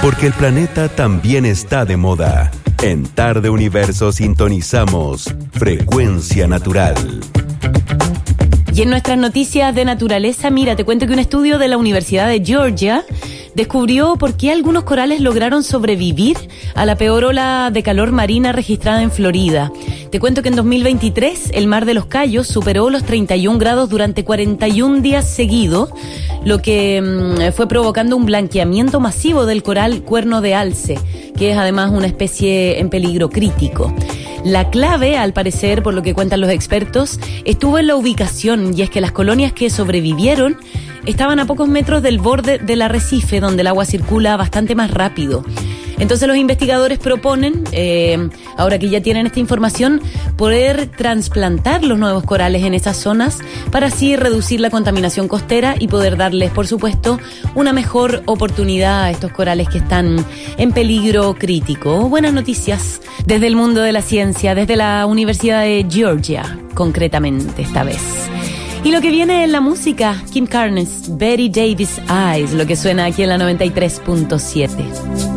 Porque el planeta también está de moda. En Tarde Universo sintonizamos Frecuencia Natural. Y en nuestras noticias de naturaleza, mira, te cuento que un estudio de la Universidad de Georgia descubrió por qué algunos corales lograron sobrevivir a la peor ola de calor marina registrada en Florida. Te cuento que en 2023 el Mar de los Cayos superó los 31 grados durante 41 días seguidos, lo que fue provocando un blanqueamiento masivo del coral cuerno de alce, que es además una especie en peligro crítico. La clave, al parecer, por lo que cuentan los expertos, estuvo en la ubicación, y es que las colonias que sobrevivieron estaban a pocos metros del borde del arrecife, donde el agua circula bastante más rápido. Entonces los investigadores proponen, ahora que ya tienen esta información, poder trasplantar los nuevos corales en esas zonas para así reducir la contaminación costera y poder darles, por supuesto, una mejor oportunidad a estos corales que están en peligro crítico. Buenas noticias desde el mundo de la ciencia, desde la Universidad de Georgia, concretamente esta vez. Y lo que viene en la música, Kim Carnes, Betty Davis Eyes, lo que suena aquí en la 93.7.